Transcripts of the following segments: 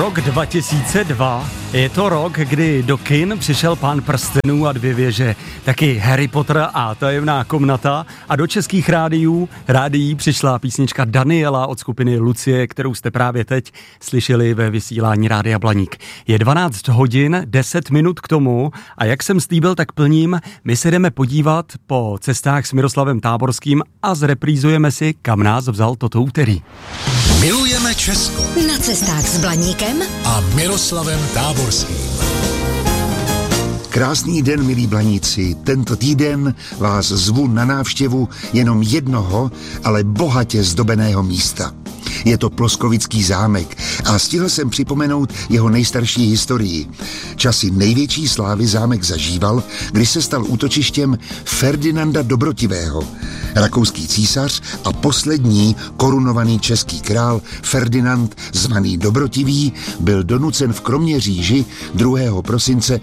Rok 2002 je to rok, kdy do kin přišel Pán prstenů a 2 věže, taky Harry Potter a tajemná komnata a do českých rádií přišla písnička Daniela od skupiny Lucie, kterou jste právě teď slyšeli ve vysílání Rádia Blaník. Je 12 hodin, 10 minut k tomu a jak jsem slíbil, tak plním, my se jdeme podívat po cestách s Miroslavem Táborským a zreprízujeme si, kam nás vzal toto úterý. Milujeme Česko. Na cestách s Blaníkem A Miroslavem Táborským. Krásný den, milí blaníci. Tento týden vás zvu na návštěvu jenom jednoho, ale bohatě zdobeného místa. Je to Ploskovický zámek a stihl jsem připomenout jeho nejstarší historii. Časy největší slávy zámek zažíval, když se stal útočištěm Ferdinanda Dobrotivého. Rakouský císař a poslední korunovaný český král Ferdinand, zvaný Dobrotivý, byl donucen v Kroměříži 2. prosince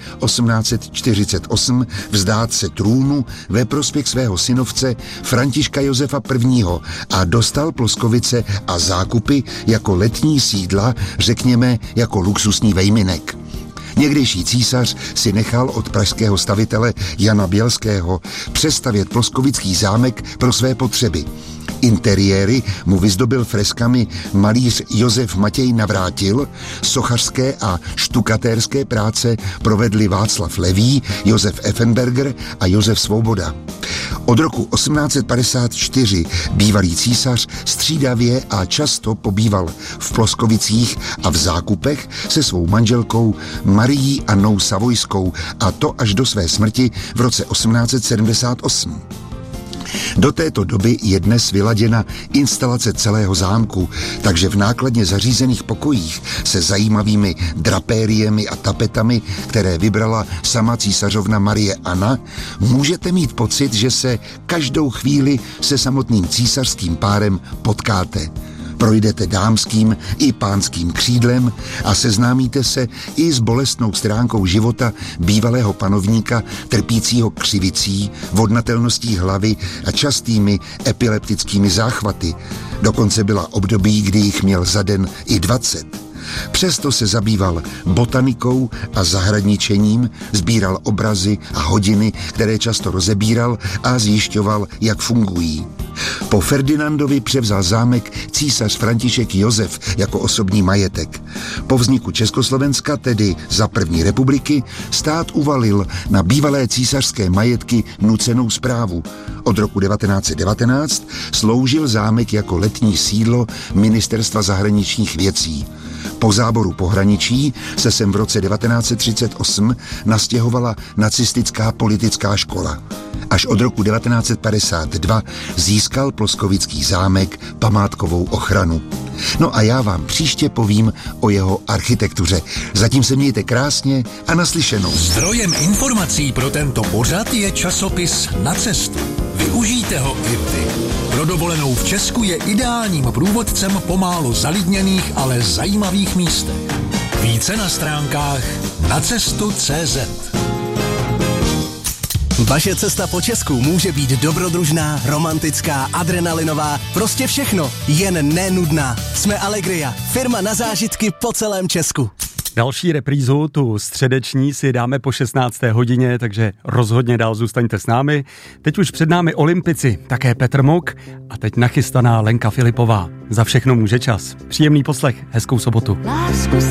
1848 vzdát se trůnu ve prospěch svého synovce Františka Josefa I. a dostal Ploskovice a zákupy jako letní sídla, řekněme jako luxusní vejminek. Někdejší císař si nechal od pražského stavitele Jana Bělského přestavět Ploskovický zámek pro své potřeby. Interiéry mu vyzdobil freskami malíř Josef Matěj Navrátil, sochařské a štukatérské práce provedli Václav Levý, Josef Effenberger a Josef Svoboda. Od roku 1854 bývalý císař střídavě a často pobýval v Ploskovicích a v zákupech se svou manželkou Marií Annou Savojskou, a to až do své smrti v roce 1878. Do této doby je dnes vyladěna instalace celého zámku, takže v nákladně zařízených pokojích se zajímavými drapériemi a tapetami, které vybrala sama císařovna Marie Anna, můžete mít pocit, že se každou chvíli se samotným císařským párem potkáte. Projdete dámským i pánským křídlem a seznámíte se i s bolestnou stránkou života bývalého panovníka trpícího křivicí, vodnatelností hlavy a častými epileptickými záchvaty. Dokonce byla období, kdy jich měl za den i 20. Přesto se zabýval botanikou a zahradničením, sbíral obrazy a hodiny, které často rozebíral a zjišťoval, jak fungují. Po Ferdinandovi převzal zámek císař František Josef jako osobní majetek. Po vzniku Československa, tedy za první republiky, stát uvalil na bývalé císařské majetky nucenou správu. Od roku 1919 sloužil zámek jako letní sídlo Ministerstva zahraničních věcí. Po záboru pohraničí se sem v roce 1938 nastěhovala nacistická politická škola. Až od roku 1952 získal Ploskovický zámek památkovou ochranu. No a já vám příště povím o jeho architektuře. Zatím se mějte krásně a naslyšenou. Zdrojem informací pro tento pořad je časopis Na cestu. Využijte ho i vy. Pro dovolenou v Česku je ideálním průvodcem po málo zalidněných, ale zajímavých místech. Více na stránkách nacestu.cz. Vaše cesta po Česku může být dobrodružná, romantická, adrenalinová, prostě všechno, jen nenudná. Jsme Allegria, firma na zážitky po celém Česku. Další reprízu, tu středeční, si dáme po 16. hodině, takže rozhodně dál zůstaňte s námi. Teď už před námi olympici, také Petr Mok a teď nachystaná Lenka Filipová. Za všechno může čas. Příjemný poslech, hezkou sobotu.